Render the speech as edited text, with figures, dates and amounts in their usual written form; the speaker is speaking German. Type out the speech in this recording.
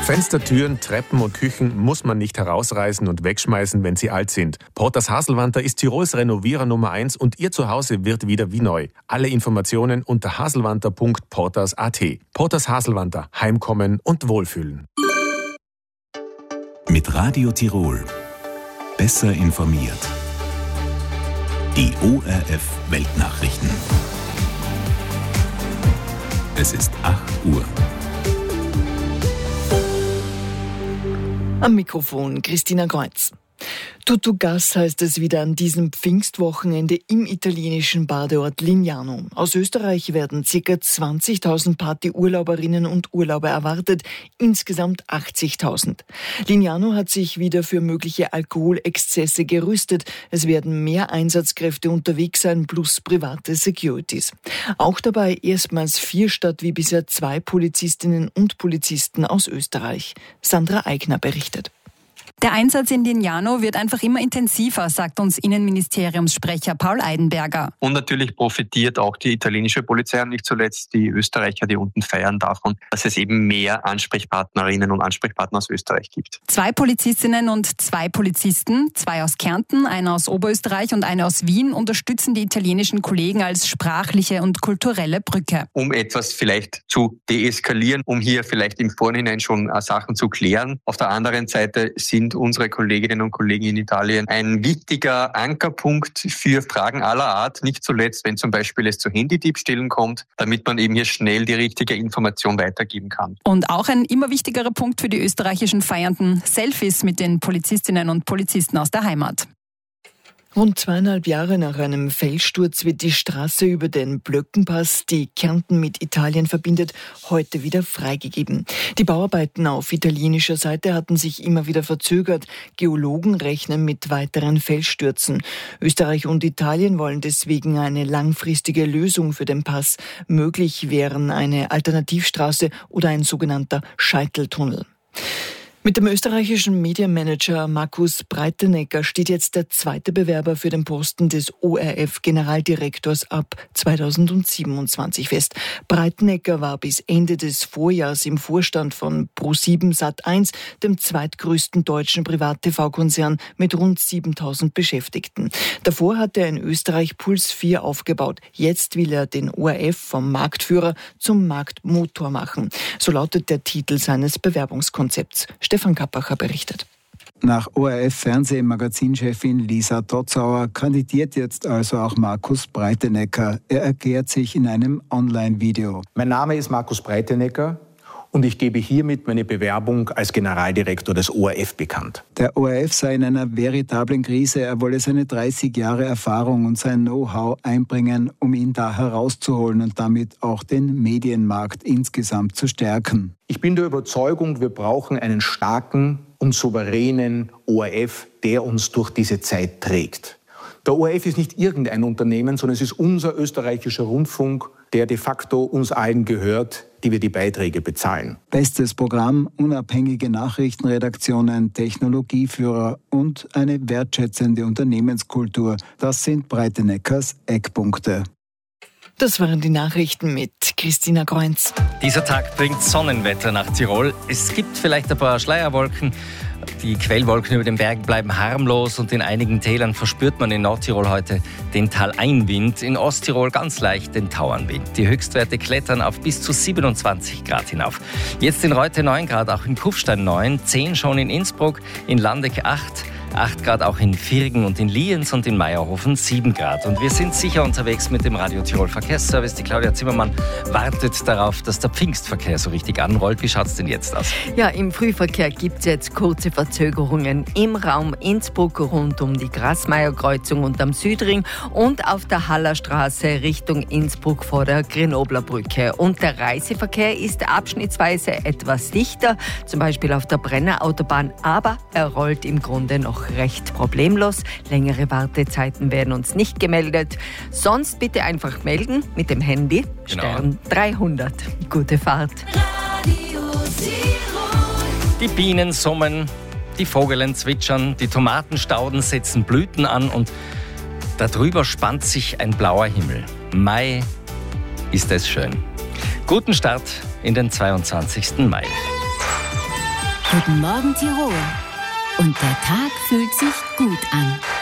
Fenster, Türen, Treppen und Küchen muss man nicht herausreißen und wegschmeißen, wenn sie alt sind. Porters Haselwanter ist Tirols Renovierer Nummer 1 und Ihr Zuhause wird wieder wie neu. Alle Informationen unter haselwanter.porters.at. Porters Haselwanter. Heimkommen und Wohlfühlen. Mit Radio Tirol. Besser informiert. Die ORF Weltnachrichten. Es ist 8 Uhr. Am Mikrofon Christina Kreuz. Tutto gas heißt es wieder an diesem Pfingstwochenende im italienischen Badeort Lignano. Aus Österreich werden ca. 20.000 Partyurlauberinnen und Urlauber erwartet, insgesamt 80.000. Lignano hat sich wieder für mögliche Alkoholexzesse gerüstet. Es werden mehr Einsatzkräfte unterwegs sein, plus private Securities. Auch dabei erstmals 4 statt wie bisher 2 Polizistinnen und Polizisten aus Österreich. Sandra Eigner berichtet. Der Einsatz in Lignano wird einfach immer intensiver, sagt uns Innenministeriumssprecher Paul Eidenberger. Und natürlich profitiert auch die italienische Polizei und nicht zuletzt die Österreicher, die unten feiern, davon, dass es eben mehr Ansprechpartnerinnen und Ansprechpartner aus Österreich gibt. 2 Polizistinnen und 2 Polizisten, 2 aus Kärnten, einer aus Oberösterreich und eine aus Wien, unterstützen die italienischen Kollegen als sprachliche und kulturelle Brücke. Um etwas vielleicht zu deeskalieren, um hier vielleicht im Vorhinein schon Sachen zu klären. Auf der anderen Seite sind unsere Kolleginnen und Kollegen in Italien ein wichtiger Ankerpunkt für Fragen aller Art, nicht zuletzt, wenn zum Beispiel es zu Handydiebstählen kommt, damit man eben hier schnell die richtige Information weitergeben kann. Und auch ein immer wichtigerer Punkt für die österreichischen Feiernden: Selfies mit den Polizistinnen und Polizisten aus der Heimat. Rund 2,5 Jahre nach einem Felssturz wird die Straße über den Blöckenpass, die Kärnten mit Italien verbindet, heute wieder freigegeben. Die Bauarbeiten auf italienischer Seite hatten sich immer wieder verzögert. Geologen rechnen mit weiteren Felsstürzen. Österreich und Italien wollen deswegen eine langfristige Lösung für den Pass. Möglich wären eine Alternativstraße oder ein sogenannter Scheiteltunnel. Mit dem österreichischen Medienmanager Markus Breitenegger steht jetzt der 2. Bewerber für den Posten des ORF-Generaldirektors ab 2027 fest. Breitenegger war bis Ende des Vorjahrs im Vorstand von Pro7 Sat.1, dem zweitgrößten deutschen Privat-TV-Konzern mit rund 7.000 Beschäftigten. Davor hat er in Österreich Puls 4 aufgebaut. Jetzt will er den ORF vom Marktführer zum Marktmotor machen. So lautet der Titel seines Bewerbungskonzepts. Stefan Kappacher berichtet. Nach ORF-Fernsehmagazinchefin Lisa Totzauer kandidiert jetzt also auch Markus Breitenegger. Er erklärt sich in einem Online-Video. Mein Name ist Markus Breitenegger und ich gebe hiermit meine Bewerbung als Generaldirektor des ORF bekannt. Der ORF sei in einer veritablen Krise. Er wolle seine 30 Jahre Erfahrung und sein Know-how einbringen, um ihn da herauszuholen und damit auch den Medienmarkt insgesamt zu stärken. Ich bin der Überzeugung, wir brauchen einen starken und souveränen ORF, der uns durch diese Zeit trägt. Der ORF ist nicht irgendein Unternehmen, sondern es ist unser österreichischer Rundfunk, der de facto uns allen gehört, die wir die Beiträge bezahlen. Bestes Programm, unabhängige Nachrichtenredaktionen, Technologieführer und eine wertschätzende Unternehmenskultur. Das sind Breiteneggers Eckpunkte. Das waren die Nachrichten mit Christina Kreuz. Dieser Tag bringt Sonnenwetter nach Tirol. Es gibt vielleicht ein paar Schleierwolken. Die Quellwolken über den Bergen bleiben harmlos und in einigen Tälern verspürt man in Nordtirol heute den Taleinwind, in Osttirol ganz leicht den Tauernwind. Die Höchstwerte klettern auf bis zu 27 Grad hinauf. Jetzt in Reute 9 Grad, auch in Kufstein 9, 10 schon in Innsbruck, in Landeck 8 Grad auch in Virgen und in Lienz und in Meierhofen 7 Grad. Und wir sind sicher unterwegs mit dem Radio Tirol Verkehrsservice. Die Claudia Zimmermann wartet darauf, dass der Pfingstverkehr so richtig anrollt. Wie schaut es denn jetzt aus? Ja, im Frühverkehr gibt es jetzt kurze Verzögerungen im Raum Innsbruck rund um die Grasmeierkreuzung und am Südring und auf der Hallerstraße Richtung Innsbruck vor der Grenoblerbrücke. Und der Reiseverkehr ist abschnittsweise etwas dichter, zum Beispiel auf der Brennerautobahn, aber er rollt im Grunde noch recht problemlos. Längere Wartezeiten werden uns nicht gemeldet. Sonst bitte einfach melden mit dem Handy. Genau. Stern 300. Gute Fahrt. Die Bienen summen, die Vogelen zwitschern, die Tomatenstauden setzen Blüten an und darüber spannt sich ein blauer Himmel. Mai ist es schön. Guten Start in den 22. Mai. Guten Morgen Tirol. Und der Tag fühlt sich gut an.